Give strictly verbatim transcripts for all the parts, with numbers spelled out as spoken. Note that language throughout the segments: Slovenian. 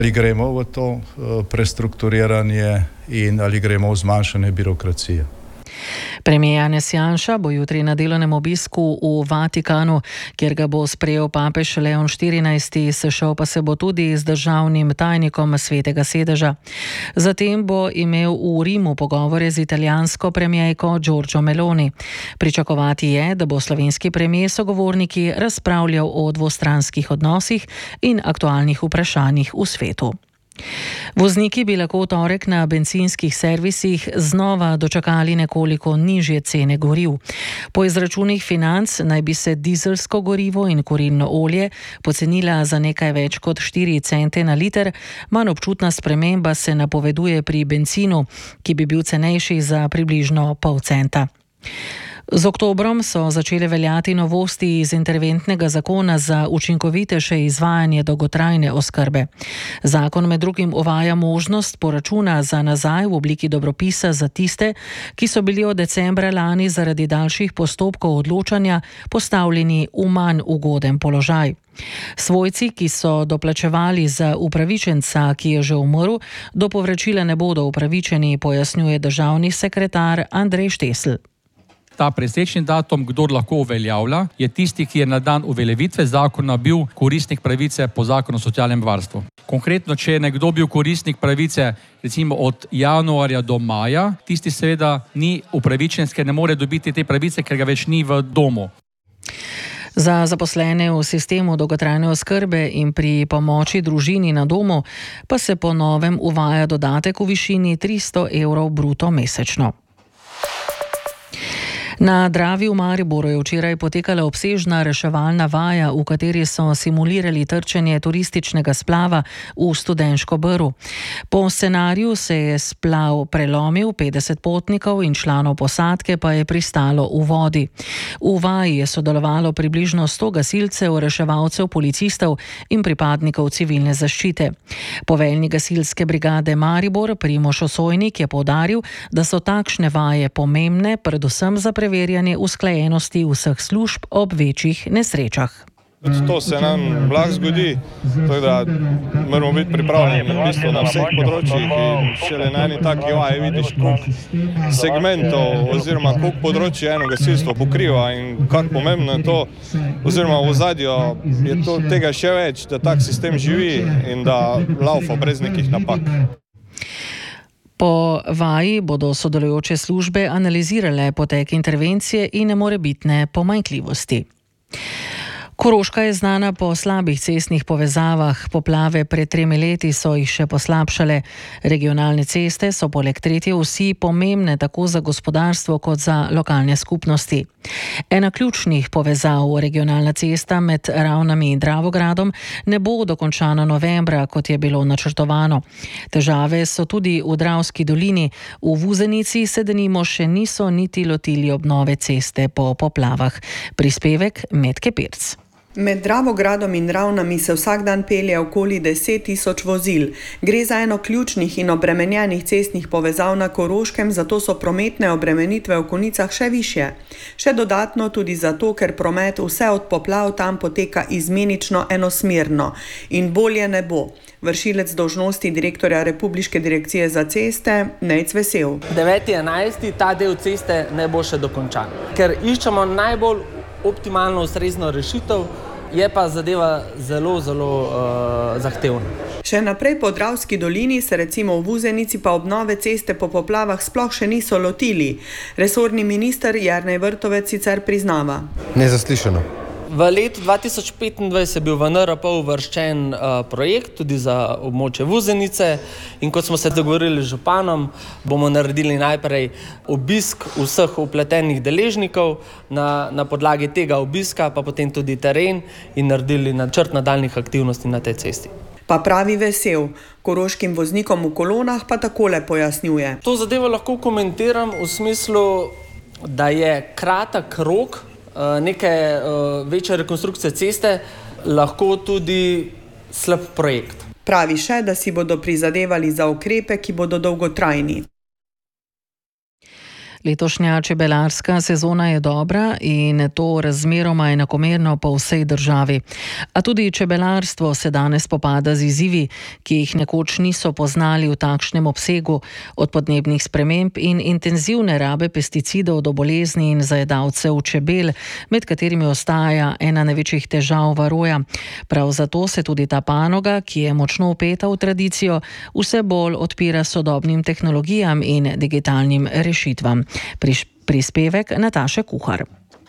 Ali gremo v to prestrukturiranje in ali gremo v zmanjšanje birokracije. Premier Janez Janša bo jutri na delovnem obisku v Vatikanu, kjer ga bo sprejel papež Leon štirinajsti, sešel pa se bo tudi z državnim tajnikom Svetega sedeža. Zatem bo imel v Rimu pogovore z italijansko premierko Giorgio Meloni. Pričakovati je, da bo slovenski premier sogovorniki razpravljal o dvostranskih odnosih in aktualnih vprašanjih v svetu. Vozniki bi lahko v torek na bencinskih servisih znova dočakali nekoliko nižje cene goriv. Po izračunih Financ naj bi se dizelsko gorivo in kurilno olje pocenila za nekaj več kot štiri cente na liter, manj občutna sprememba se napoveduje pri bencinu, ki bi bil cenejši za približno pol centa. Z oktobrom so začele veljati novosti iz interventnega zakona za učinkovitejše izvajanje dolgotrajne oskrbe. Zakon med drugim uvaja možnost poračuna za nazaj v obliki dobropisa za tiste, ki so bili od decembra lani zaradi daljših postopkov odločanja postavljeni v manj ugoden položaj. Svojci, ki so doplačevali za upravičenca, ki je že umrl, do povračila ne bodo upravičeni, pojasnjuje državni sekretar Andrej Štesl. Ta presečni datum, kdo lahko uveljavlja, je tisti, ki je na dan uveljavitve zakona bil koristnik pravice po zakonu o socialnem varstvu. Konkretno, če je nekdo bil koristnik pravice recimo od januarja do maja, tisti seveda ni upravičen, ker ne more dobiti te pravice, ker ga več ni v domu. Za zaposlene v sistemu dolgotrajne oskrbe in pri pomoči družini na domu pa se po novem uvaja dodatek v višini tristo evrov bruto mesečno. Na Dravi v Mariboru je včeraj potekala obsežna reševalna vaja, v kateri so simulirali trčenje turističnega splava v Studenško Brv. Po scenariju se je splav prelomil, petdeset potnikov in članov posadke pa je pristalo v vodi. V vaji je sodelovalo približno sto gasilcev, reševalcev, policistov in pripadnikov civilne zaščite. Poveljnik gasilske brigade Maribor Primož Osojnik je poudaril, da so takšne vaje pomembne, predvsem za preverjanje preverjanje usklajenosti vseh služb ob večjih nesrečah. To se nam lahko zgodi, tako da moramo biti pripravljeni v bistvu na vseh področjih in šele na eni taki vaji vidiš, koliko segmentov oziroma koliko področje eno gasilstvo pokriva in kako pomembno je to, oziroma v ozadju je to tega še več, da tak sistem živi in da laufa brez nekih napak. Po vaji bodo sodelujoče službe analizirale potek intervencije in morebitne pomanjkljivosti. Koroška je znana po slabih cestnih povezavah. Poplave pred tremi leti so jih še poslabšale. Regionalne ceste so poleg tretje osi pomembne tako za gospodarstvo kot za lokalne skupnosti. Ena ključnih povezav, regionalna cesta med Ravnami in Dravogradom, ne bo dokončana novembra, kot je bilo načrtovano. Težave so tudi v Dravski dolini. V Vuzenici se denimo še niso niti lotili obnove ceste po poplavah. Prispevek Metke Pirc. Med Dravogradom in Ravnami se vsak dan pelje okoli deset tisoč vozil. Gre za eno ključnih in obremenjenih cestnih povezav na Koroškem, zato so prometne obremenitve v konicah še višje. Še dodatno tudi zato, ker promet vse od poplav tam poteka izmenično enosmerno in bolje ne bo. Vršilec dolžnosti direktorja Republiške direkcije za ceste Nejc Vesel. deveti enajsti ta del ceste ne bo še dokončan, ker iščemo najbolj optimalno ustrezno rešitev, je pa zadeva zelo, zelo uh, zahtevna. Še naprej po Dravski dolini se recimo v Vuzenici pa obnove ceste po poplavah sploh še niso lotili. Resorni minister Jernej Vrtovec sicer priznava. Nezaslišano. V letu dva tisoč petindvajset je bil v N R P uvrščen uh, projekt tudi za območje Vuzenice in kot smo se dogovorili z županom, bomo naredili najprej obisk vseh vpletenih deležnikov, na, na podlagi tega obiska pa potem tudi teren in naredili načrt nadaljnjih aktivnosti na tej cesti. Pa pravi Vesel, koroškim voznikom v kolonah pa takole pojasnjuje. To zadevo lahko komentiram v smislu, da je kratek rok neke uh, večje rekonstrukcije ceste lahko tudi slab projekt. Pravi še, da si bodo prizadevali za ukrepe, ki bodo dolgotrajni. Letošnja čebelarska sezona je dobra in to razmeroma enakomerno po vsej državi. A tudi čebelarstvo se danes spopada z izzivi, ki jih nekoč niso poznali v takšnem obsegu, od podnebnih sprememb in intenzivne rabe pesticidov do bolezni in zajedavcev čebel, med katerimi ostaja ena največjih težav varoja. Prav zato se tudi ta panoga, ki je močno vpeta v tradicijo, vse bolj odpira sodobnim tehnologijam in digitalnim rešitvam. Prispevek Nataše Kuhar.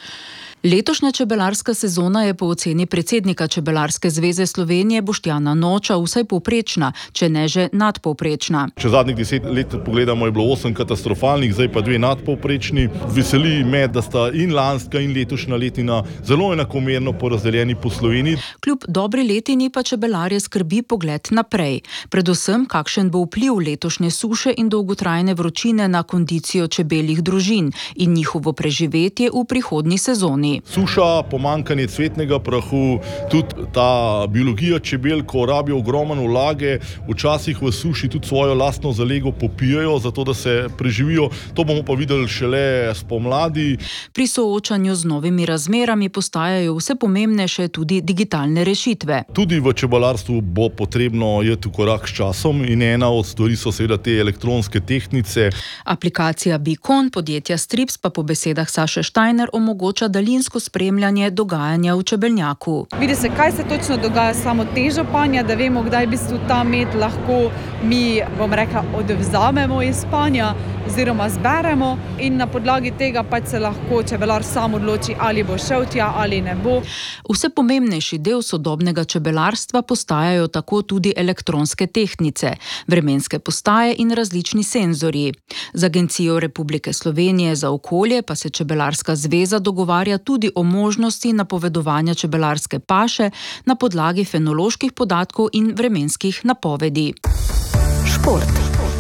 Letošnja čebelarska sezona je po oceni predsednika Čebelarske zveze Slovenije Boštjana Noča vsaj povprečna, če ne že nadpovprečna. Če zadnjih deset let pogledamo, je bilo osem katastrofalnih, zdaj pa dve nadpovprečni. Veseli me, da sta in lanska in letošnja letina zelo enakomerno porazdeljeni po Sloveniji. Kljub dobri letini pa čebelarje skrbi pogled naprej. Predvsem, kakšen bo vpliv letošnje suše in dolgotrajne vročine na kondicijo čebeljih družin in njihovo preživetje v prihodnji sezoni. Suša, pomanjkanje cvetnega prahu, tudi ta biologija čebel, ko rabijo ogromno vlage, včasih v suši tudi svojo lastno zalego popijajo, zato da se preživijo. To bomo pa videli šele spomladi. Pri soočanju z novimi razmerami postajajo vse pomembnejše tudi digitalne rešitve. Tudi v čebelarstvu bo potrebno iti v korak s časom in ena od stvari so seveda te elektronske tehnice. Aplikacija Beacon podjetja Strips pa po besedah Saše Štajner omogoča daljinsko spremljanje dogajanja v čebelnjaku. Vidi se, kaj se točno dogaja samo težo panja, da vemo, kdaj v bistvu ta med lahko mi, bom rekla, odvzamemo iz panja oziroma zberemo in na podlagi tega pač se lahko čebelar sam odloči, ali bo šel tja ali ne bo. Vse pomembnejši del sodobnega čebelarstva postajajo tako tudi elektronske tehnice, vremenske postaje in različni senzorji. Z Agencijo Republike Slovenije za okolje pa se Čebelarska zveza dogovarja tudi o možnosti napovedovanja čebelarske paše na podlagi fenoloških podatkov in vremenskih napovedi. Šport.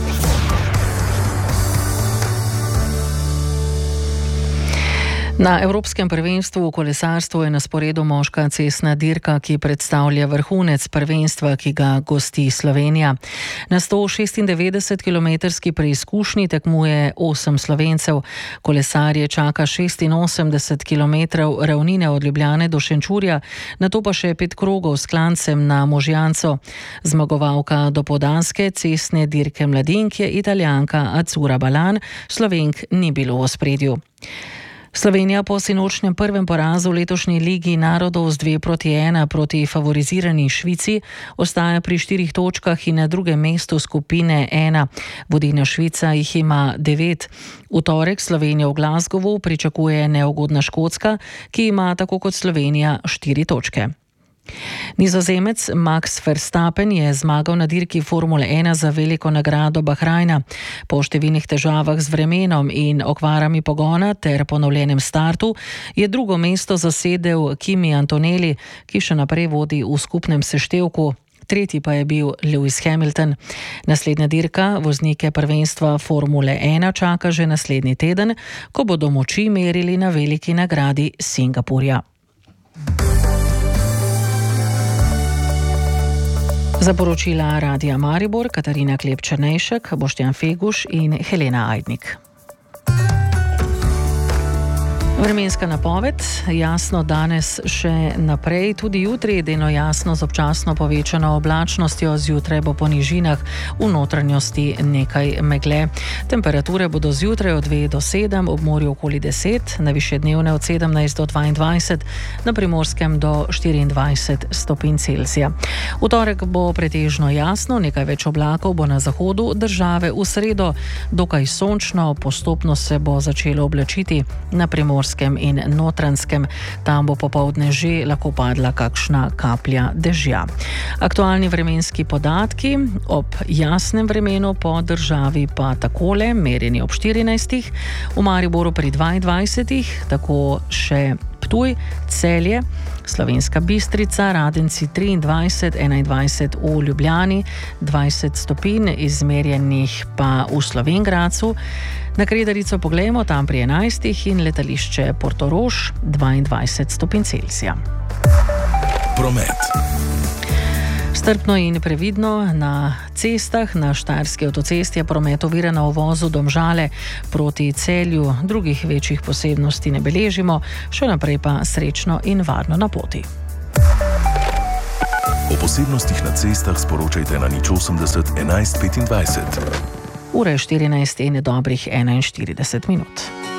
Na Evropskem prvenstvu v kolesarstvu je na sporedu moška cestna dirka, ki predstavlja vrhunec prvenstva, ki ga gosti Slovenija. Na sto šestindevetdesetkilometrski preizkušnji tekmuje osem Slovencev. Kolesarje čaka šestinosemdeset kilometrov ravnine od Ljubljane do Šenčurja, nato pa še pet krogov s klancem na Možjanco. Zmagovalka dopoldanske cestne dirke mladink je Italijanka Azzurra Balan, Slovenk ni bilo v ospredju. Slovenija po sinočnjem prvem porazu v letošnji Ligi narodov z dve proti ena proti favorizirani Švici ostaja pri štirih točkah in na drugem mestu skupine ena. Vodilna Švica jih ima devet. V torek Slovenijo v Glasgowu pričakuje neugodna Škotska, ki ima tako kot Slovenija štiri točke. Nizozemec Max Verstappen je zmagal na dirki Formule ena za veliko nagrado Bahrajna. Po številnih težavah z vremenom in okvarami pogona ter ponovljenem startu je drugo mesto zasedel Kimi Antonelli, ki še naprej vodi v skupnem seštevku. Tretji pa je bil Lewis Hamilton. Naslednja dirka voznike prvenstva Formule ena čaka že naslednji teden, ko bodo moči merili na veliki nagradi Singapurja. Za poročila Radia Maribor Katarina Klep-Černejšek, Boštjan Feguš in Helena Ajdnik. Vremenska napoved, jasno danes še naprej, tudi jutri delno jasno z občasno povečano oblačnostjo, zjutraj bo po nižinah, v notranjosti nekaj megle. Temperature bodo zjutraj od dve do sedem, ob morju okoli deset, na višjednevne od sedemnajst do dvaindvajset, na Primorskem do štiriindvajset stopinj Celzija. V torek bo pretežno jasno, nekaj več oblakov bo na zahodu države, v sredo dokaj sončno, postopno se bo začelo oblačiti na Primorskem in Notranjskem. Tam bo popoldne že lahko padla kakšna kaplja dežja. Aktualni vremenski podatki ob jasnem vremenu po državi pa takole, merjeni ob štirinajstih, v Mariboru pri dvaindvajsetih, tako še Ptuj, Celje, Slovenska Bistrica, Radenci triindvajset, enaindvajset v Ljubljani, dvajset stopinj izmerjenih pa v Slovenj Gradcu. Na Kredarico poglejmo, tam pri enajstih in letališče Portorož dvaindvajset stopinj Celzija. Promet. Strpno in previdno na cestah. Na Štajerski avtocesti je promet oviran na uvozu Domžale proti Celju. Drugih večjih posebnosti ne beležimo, še naprej pa srečno in varno na poti. O posebnostih na cestah sporočajte na nič osemdeset enajst petindvajset. Ura je štirinajst in dobrih enainštirideset minut.